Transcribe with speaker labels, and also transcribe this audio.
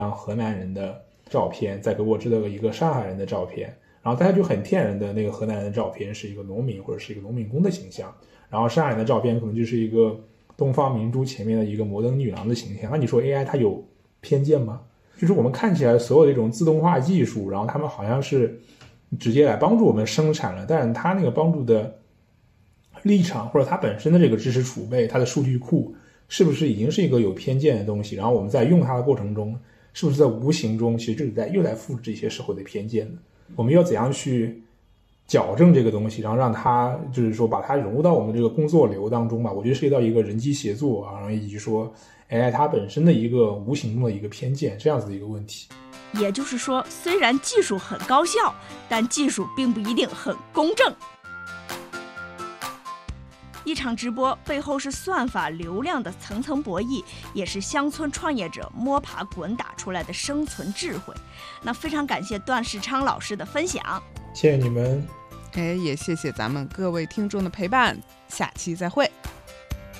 Speaker 1: 河南人的照片，再给我制造一个上海人的照片，然后大家就很天然的那个河南人的照片是一个农民或者是一个农民工的形象，然后上海人的照片可能就是一个东方明珠前面的一个摩登女郎的形象。那你说 AI 它有偏见吗？就是我们看起来所有的这种自动化技术，然后他们好像是直接来帮助我们生产了，但是它那个帮助的立场或者它本身的这个知识储备，它的数据库是不是已经是一个有偏见的东西，然后我们在用它的过程中是不是在无形中其实就是又在复制一些社会的偏见呢？我们要怎样去矫正这个东西，然后让它就是说把它融入到我们这个工作流当中吧？我觉得涉及到一个人机协作啊，然后以及说 AI 它本身的一个无形中的一个偏见这样子的一个问题。
Speaker 2: 也就是说，虽然技术很高效，但技术并不一定很公正。一场直播背后是算法流量的层层博弈，也是乡村创业者摸爬滚打出来的生存智慧。那非常感谢段世昌老师的分享，
Speaker 1: 谢谢你们。
Speaker 3: 也谢谢咱们各位听众的陪伴，下期再会。